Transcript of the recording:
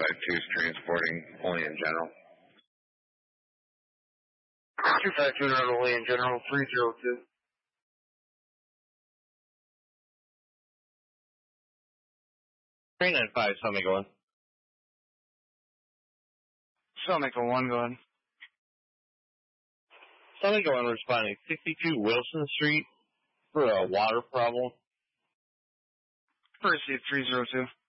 252 is transporting only in general. 252 only in general, 302. Train 95, Summit going. Summit 1 going. Summit going responding 62 Wilson Street for a water problem. Received 302.